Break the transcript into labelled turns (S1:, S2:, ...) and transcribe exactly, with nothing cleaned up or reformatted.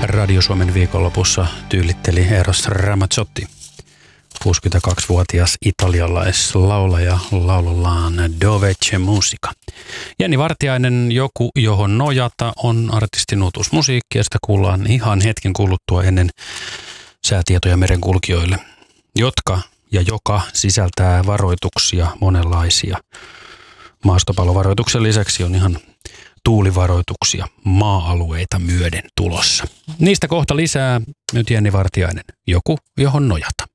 S1: Radio Suomen viikonlopussa tyylitteli Eros Ramazzotti. kuusikymmentäkaksivuotias italialaislaulaja laulullaan Dove c'è musica. Jenni Vartiainen, Joku johon nojata, on artistin uutuusmusiikki ja sitä kuullaan ihan hetken kuluttua ennen säätietoja merenkulkijoille, jotka ja joka sisältää varoituksia monenlaisia. Maastopallovaroituksen lisäksi on ihan tuulivaroituksia maa-alueita myöden tulossa. Niistä kohta lisää. Nyt Jenni Vartiainen, Joku johon nojata.